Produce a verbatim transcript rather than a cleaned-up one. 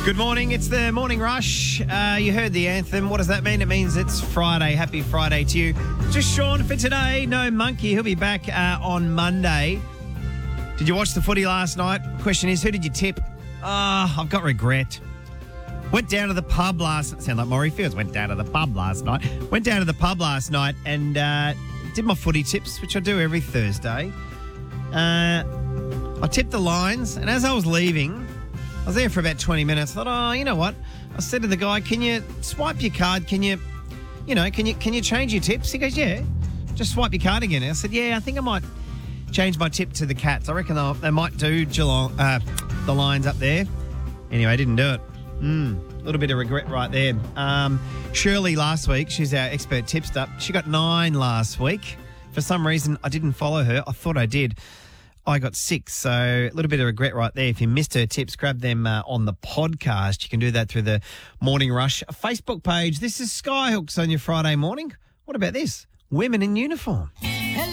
Good morning. It's the morning rush. Uh, you heard the anthem. What does that mean? It means it's Friday. Happy Friday to you. Just Sean for today. No Monkey. He'll be back uh, on Monday. Did you watch the footy last night? Question is, who did you tip? Ah, oh, I've got regret. Went down to the pub last. Sound like Maury Fields. Went down to the pub last night. Went down to the pub last night and uh, did my footy tips, which I do every Thursday. Uh, I tipped the Lions, and as I was leaving, I was there for about twenty minutes. I thought, oh, you know what? I said to the guy, can you swipe your card? Can you, you know, can you can you change your tips? He goes, yeah, just swipe your card again. And I said, yeah, I think I might change my tip to the Cats. I reckon they they might do Geelong, uh, the Lions up there. Anyway, I didn't do it. Mm, a little bit of regret right there. Um, Shirley last week, she's our expert tipster. She got nine last week. For some reason, I didn't follow her. I thought I did. I got six, so a little bit of regret right there. If you missed her tips, grab them uh, on the podcast. You can do that through the Morning Rush Facebook page. This is Skyhooks on your Friday morning. What about this? Women in uniform.